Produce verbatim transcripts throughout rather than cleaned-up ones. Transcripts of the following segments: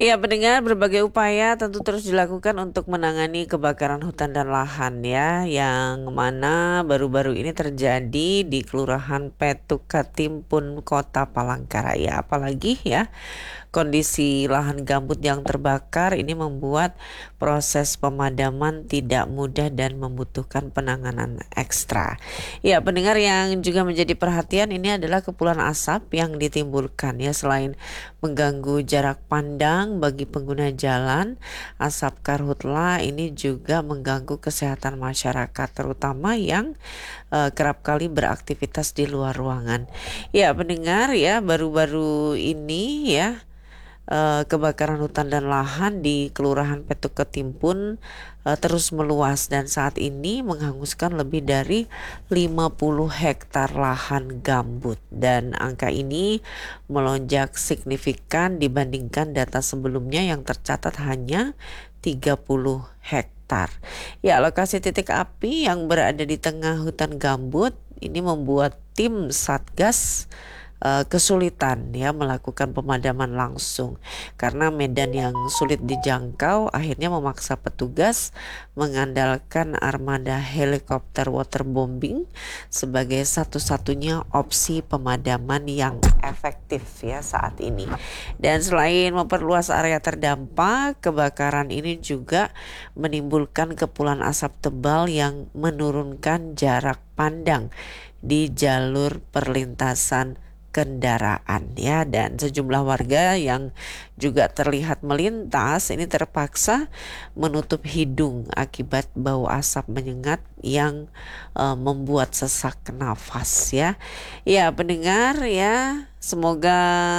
Ya, pendengar, berbagai upaya tentu terus dilakukan untuk menangani kebakaran hutan dan lahan ya, yang mana baru-baru ini terjadi di Kelurahan Petuk Katimpun, Kota Palangkaraya. Apalagi ya, kondisi lahan gambut yang terbakar ini membuat proses pemadaman tidak mudah dan membutuhkan penanganan ekstra. Ya, pendengar, yang juga menjadi perhatian ini adalah kepulan asap yang ditimbulkan ya, selain mengganggu jarak pandang bagi pengguna jalan, asap karhutla ini juga mengganggu kesehatan masyarakat, terutama yang eh, kerap kali beraktivitas di luar ruangan. Ya, pendengar ya, baru-baru ini ya, eh, kebakaran hutan dan lahan di Kelurahan Petuk Ketimpun eh, terus meluas dan saat ini menghanguskan lebih dari lima puluh hektar lahan gambut, dan angka ini melonjak signifikan dibandingkan data sebelumnya yang tercatat hanya tiga puluh hektar. Ya, lokasi titik api yang berada di tengah hutan gambut ini membuat tim Satgas eh, kesulitan ya melakukan pemadaman langsung karena medan yang sulit dijangkau, akhirnya memaksa petugas mengandalkan armada helikopter waterbombing sebagai satu-satunya opsi pemadaman yang efektif ya saat ini. Dan selain memperluas area terdampak, kebakaran ini juga menimbulkan kepulan asap tebal yang menurunkan jarak pandang di jalur perlintasan kendaraan ya, dan sejumlah warga yang juga terlihat melintas ini terpaksa menutup hidung akibat bau asap menyengat yang eh, membuat sesak nafas ya. Ya, pendengar ya, semoga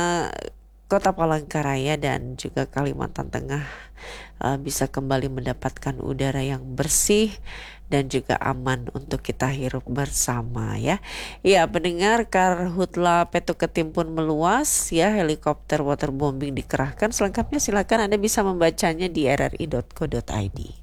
Kota Palangkaraya dan juga Kalimantan Tengah eh, bisa kembali mendapatkan udara yang bersih dan juga aman untuk kita hirup bersama ya. Ya, pendengar, karhutla Petuk Ketimpun meluas ya, helikopter waterbombing dikerahkan. Selengkapnya silakan Anda bisa membacanya di r r i dot co dot i d.